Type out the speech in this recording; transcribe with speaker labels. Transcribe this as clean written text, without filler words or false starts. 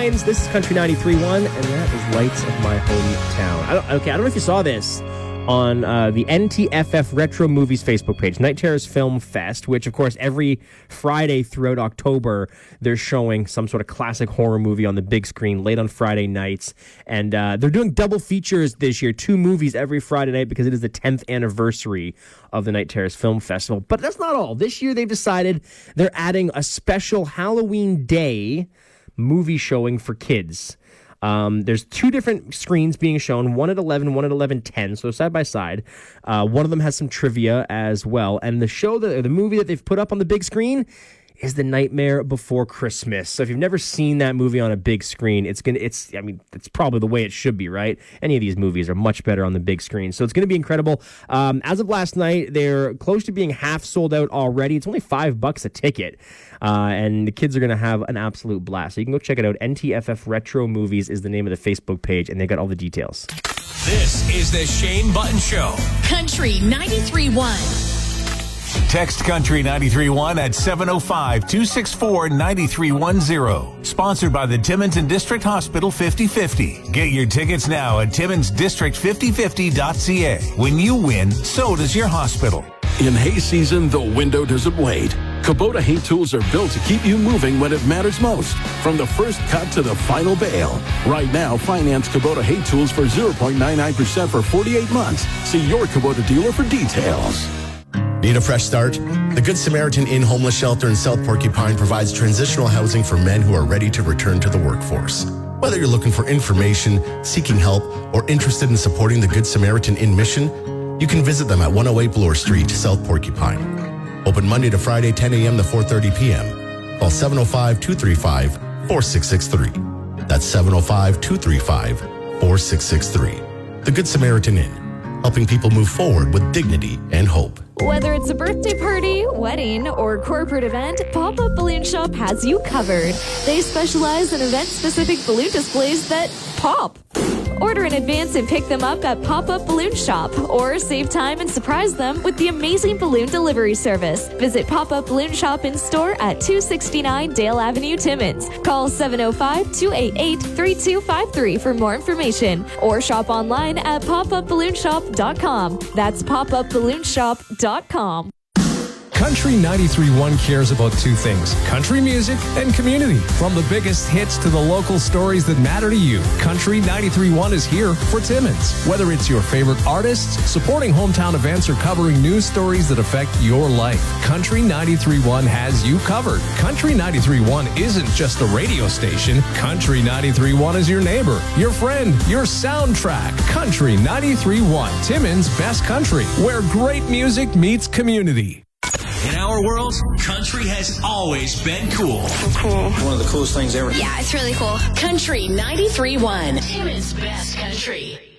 Speaker 1: headlines. This is Country 93.1, and that is Lights of My Hometown. I don't know if you saw this on the NTFF Retro Movies Facebook page, Night Terrors Film Fest, which, of course, every Friday throughout October, they're showing some sort of classic horror movie on the big screen late on Friday nights. And they're doing double features this year, 2 movies every Friday night because it is the 10th anniversary of the Night Terrors Film Festival. But that's not all. This year, they've decided they're adding a special Halloween Day movie showing for kids. There's 2 different screens being shown, one at 11, one at 11:10, so side by side. One of them has some trivia as well. And the movie that they've put up on the big screen is The Nightmare Before Christmas. So if you've never seen that movie on a big screen, it's probably the way it should be, right? Any of these movies are much better on the big screen. So it's going to be incredible. As of last night, they're close to being half sold out already. It's only $5 a ticket. And the kids are going to have an absolute blast. So you can go check it out. NTFF Retro Movies is the name of the Facebook page, and they've got all the details.
Speaker 2: This is the Shane Button Show.
Speaker 3: Country 93.1.
Speaker 2: Text Country 93.1 at 705-264-9310. Sponsored by the Timmins and District Hospital 50/50. Get your tickets now at TimminsDistrict5050.ca. When you win, so does your hospital.
Speaker 4: In hay season, the window doesn't wait. Kubota hay tools are built to keep you moving when it matters most. From the first cut to the final bale. Right now, finance Kubota hay tools for 0.99% for 48 months. See your Kubota dealer for details.
Speaker 5: Need a fresh start? The Good Samaritan Inn Homeless Shelter in South Porcupine provides transitional housing for men who are ready to return to the workforce. Whether you're looking for information, seeking help, or interested in supporting the Good Samaritan Inn mission, you can visit them at 108 Bloor Street, South Porcupine. Open Monday to Friday, 10 a.m. to 4:30 p.m. Call 705-235-4663. That's 705-235-4663. The Good Samaritan Inn, helping people move forward with dignity and hope.
Speaker 6: Whether it's a birthday party, wedding, or corporate event, Pop-Up Balloon Shop has you covered. They specialize in event-specific balloon displays that pop. Order in advance and pick them up at Pop-Up Balloon Shop, or save time and surprise them with the amazing balloon delivery service. Visit Pop-Up Balloon Shop in store at 269 Dale Avenue, Timmins. Call 705-288-3253 for more information, or shop online at popupballoonshop.com. That's popupballoonshop.com.
Speaker 7: Country 93.1 cares about 2 things: country music and community. From the biggest hits to the local stories that matter to you, Country 93.1 is here for Timmins. Whether it's your favorite artists, supporting hometown events, or covering news stories that affect your life, Country 93.1 has you covered. Country 93.1 isn't just a radio station. Country 93.1 is your neighbor, your friend, your soundtrack. Country 93.1, Timmins' best country, where great music meets community.
Speaker 2: In our world, country has always been cool.
Speaker 8: Cool.
Speaker 9: One of the coolest things ever.
Speaker 3: Yeah, it's really cool. Country 93.1. Timmins' best country.